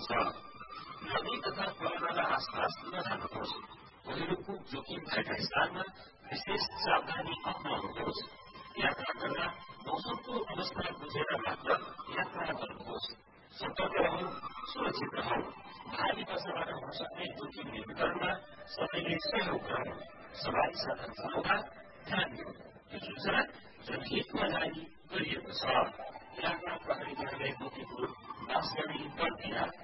छ। नदी तथा खोलानाला आसपास नजानुहोस्। पहिरोको जोखिम भएका स्थानमा विशेष सावधानी अपनाउनुहोस्। यात्रा गर्दा मौसमको अवस्था बुझेर मात्र यात्रा गर्नुहोस्। सतर्क रहौ, सुरक्षित रहौ। भारी वर्षाबाट हुन सक्ने जोखिम न्यूनीकरणमा सबैले सहयोग गरौँ। सवारी साधन चलाउँदा ध्यान दिनु। यो सूचना जनहितमा जारी गरिएको छ। इलाका प्रहरी कार्यालय मोतीपुर, बाँसगढी, बर्दिया।